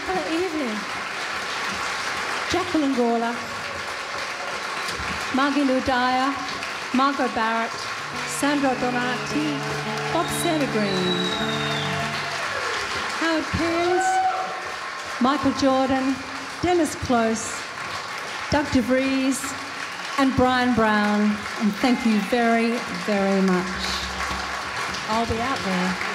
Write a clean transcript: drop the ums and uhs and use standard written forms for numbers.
What evening. Jacqueline Gawler, Margie Lou Dyer, Margot Barrett, Sandra Donati, Bob Green, Howard Pearce, Michael Jordan, Dennis Close, Doug DeVries, and Brian Brown. And thank you very, very much. I'll be out there.